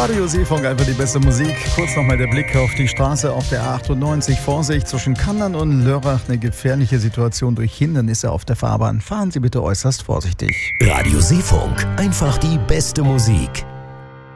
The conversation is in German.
Radio Seefunk, einfach die beste Musik. Kurz nochmal der Blick auf die Straße auf der A98. Vorsicht, zwischen Kandern und Lörrach eine gefährliche Situation durch Hindernisse auf der Fahrbahn. Fahren Sie bitte äußerst vorsichtig. Radio Seefunk, einfach die beste Musik.